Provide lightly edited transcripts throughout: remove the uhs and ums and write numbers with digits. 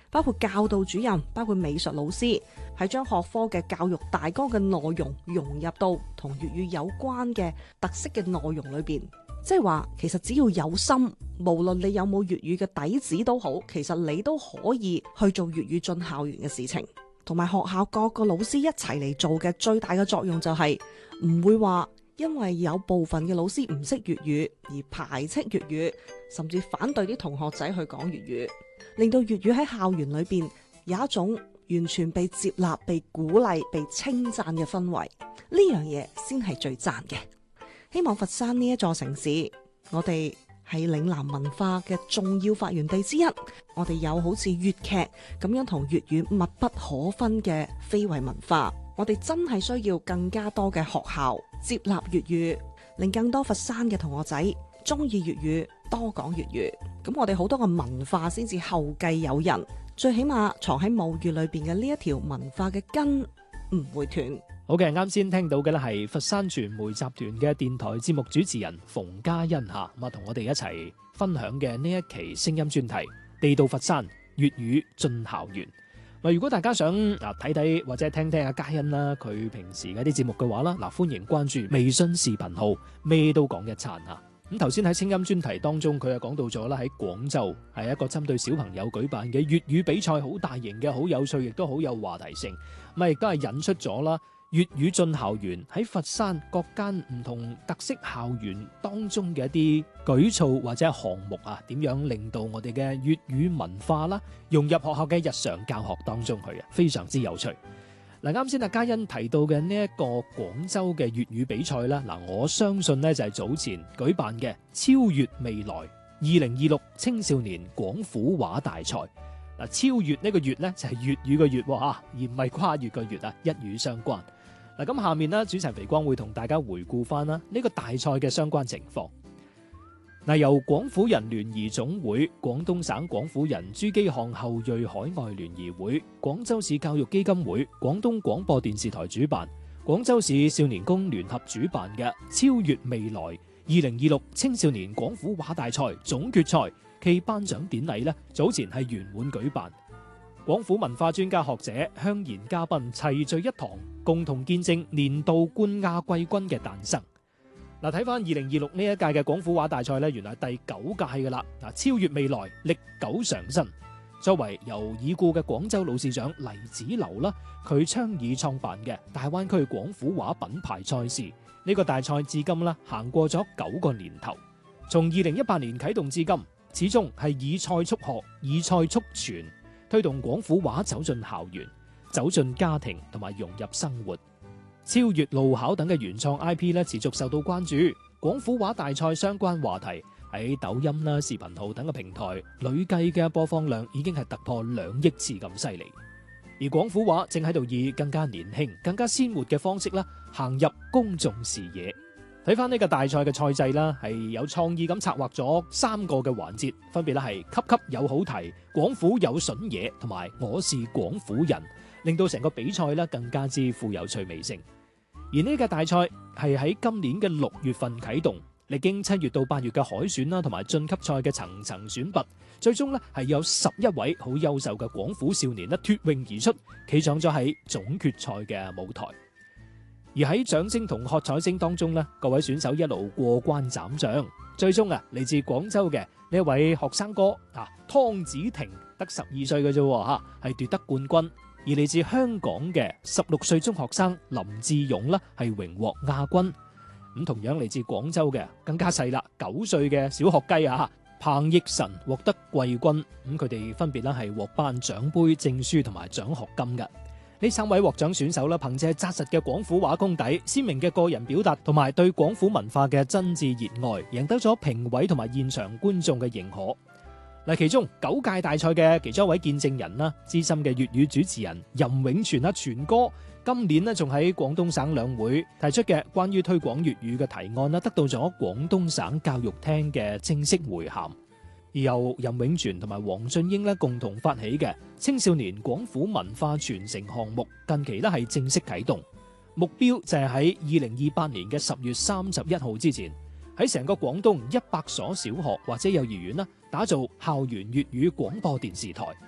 包括教導主任，包括美術老師，係將學科嘅教育大綱嘅內容融入到同粵語有關嘅特色嘅內容裏邊。即係話，其實只要有心，無論你有冇粵語嘅底子都好，其實你都可以去做粵語進校園嘅事情。同埋學校各個老師一齊嚟做嘅最大嘅作用就係唔會話因為有部分嘅老師唔識粵語而排斥粵語，甚至反對啲同學仔去講粵語，令到粵語喺校園裏邊有一種完全被接納、被鼓勵、被稱讚嘅氛圍。呢樣嘢先係最讚嘅。希望佛山呢一座城市，我哋係嶺南文化嘅重要發源地之一。我哋有好似粵劇咁樣同粵語密不可分嘅非遺文化。我哋真係需要更加多嘅學校接納粵語，令更多佛山嘅同學仔中意粵語，多講粵語。咁我哋好多嘅文化先至後繼有人，最起碼藏喺母語裏邊嘅呢一條文化嘅根唔會斷。 好嘅，啱先聽到嘅咧係佛山傳媒集團嘅電台節目主持人馮嘉欣嚇，咁啊同我哋一齊分享嘅呢一期聲音專題《地道佛山粵語進校園》。如果大家想睇睇或者聽聽阿嘉欣啦，佢平時嘅啲節目嘅話啦，歡迎關注微信視頻號咩都講一餐嚇。咁頭先喺聲音專題當中，佢又講到咗啦，喺廣州係一個針對小朋友舉辦嘅粵語比賽，好大型嘅，好有趣，亦都好有話題性。咁亦都係引出咗啦粵語進校園喺佛山各間唔同特色校園當中嘅一啲舉措或者項目啊，點樣令到我哋嘅粵語文化啦融入學校嘅日常教學當中去啊，非常之有趣。啱先阿嘉欣提到嘅呢一個廣州嘅粵語比賽啦，我相信呢就係早前舉辦嘅超越未來2026青少年廣府話大賽。超越呢個越呢就係粵語嘅越而唔係跨越嘅越啊，一語相關。咁下面呢，主持人肥光會同大家回顧翻啦呢個大賽嘅相關情況。由廣府人聯誼總會、廣東省廣府人珠璣巷後裔海外聯誼會、廣州市教育基金會、廣東廣播電視台主辦，廣州市少年宮聯合主辦嘅超越未來2026青少年廣府話大賽總決賽暨頒獎典禮呢，早前係圓滿舉辦。廣府文化專家學者、鄉賢嘉賓齊聚一堂，共同見證年度冠亞季軍嘅誕生。睇翻2026呢一屆嘅廣府話大賽呢，原來係第9屆噶啦。超越未來，歷久常新。作為由已故嘅廣州老市長黎子流啦，佢倡議創辦嘅大灣區廣府話品牌賽事，呢個大賽至今啦行過咗9個年頭，從2018年啟動至今，始終係以賽促學，以賽促傳，推動廣府話走進校園、走進家庭同埋融入生活。超越路考等嘅原創 IP 咧持續受到關注，廣府話大賽相關話題喺抖音啦、視頻號等嘅平台累計嘅播放量已經係突破2億次咁犀利。而廣府話正喺度以更加年輕、更加鮮活嘅方式啦行入公眾視野。睇翻呢個大賽嘅賽制啦，係有創意咁策劃咗3個嘅環節，分別咧係級級有好題、廣府有筍嘢同埋我是廣府人，令到成個比賽咧更加之富有趣味性。而呢個大賽係喺今年嘅6月份啟動，歷經7月到8月嘅海選啦，同埋晉級賽嘅層層選拔，最終咧係有11位好優秀嘅廣府少年咧脫穎而出，企上咗喺總決賽嘅舞台。而喺掌聲同喝彩聲當中咧，各位選手一路過關斬將，最終嚟自廣州嘅呢一位學生哥湯子婷得12歲嘅啫係奪得冠軍。而嚟自香港嘅16歲中學生林志勇啦，係榮獲亞軍。咁同樣嚟自廣州嘅更加細啦，9歲嘅小學雞彭奕晨獲得季軍。咁佢哋分別啦係獲頒獎杯、證書同埋獎學金嘅。呢3位獲獎選手啦，憑借紮實嘅廣府話功底、鮮明嘅個人表達同埋對廣府文化嘅真摯熱愛，贏得咗評委同埋現場觀眾嘅認可。其中9屆大賽嘅其中一位見證人啦，資深嘅粵語主持人任永全全哥，今年呢仲喺廣東省兩會提出嘅關於推廣粵語嘅提案啦，得到咗廣東省教育廳嘅正式回函。而由任永全同埋黃俊英共同發起嘅青少年廣府文化傳承項目，近期係正式啟動，目標就係喺2028年嘅10月31號之前，喺成個廣東100所小學或者幼兒園打造校園粵語廣播電視台。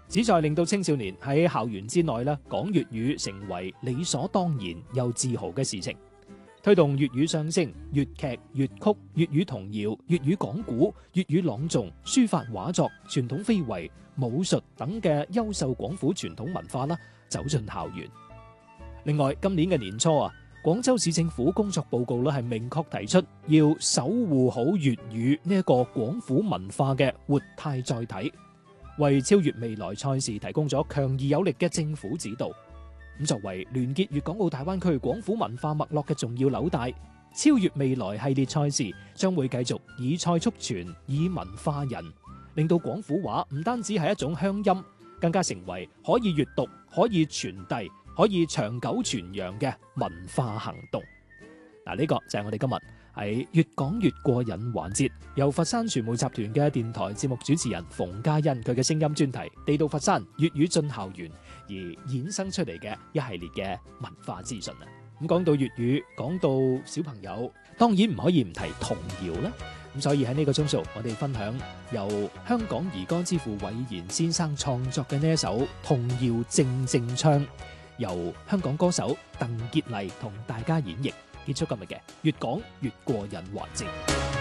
旨在令到青少年喺校園之內講粵語成為理所當然又自豪嘅事情，推動粵語相聲、粵劇、粵曲、粵語童謠、粵語講古、粵語朗誦、書法畫作、傳統非遺、武術等嘅優秀廣府傳統文化走進校園。另外，今年嘅年初廣州市政府工作報告係明確提出要守護好粵語呢一個廣府文化嘅活態載體，為超越未來賽事提供咗強而有力嘅政府指導。咁作為聯結粵港澳大灣區廣府文化脈絡嘅重要紐帶，超越未來系列賽事將會繼續以賽促傳，以文化人，令到廣府話唔單止係一種鄉音，更加成為可以閱讀、可以傳遞、可以長久傳揚嘅文化行動。呢個就係我哋今日喺越講越過癮環節，由佛山傳媒集團嘅電台節目主持人馮嘉欣佢嘅聲音專題《地道佛山粵語進校園》而衍生出嚟嘅一系列嘅文化資訊。咁講到粵語，講到小朋友，當然唔可以唔提童謠啦。咁所以喺呢個鐘數，我哋分享由香港兒歌之父韋然先生創作嘅呢一首童謠《靜靜唱》，由香港歌手鄧潔麗同大家演繹。結束今日嘅越講越過癮環節。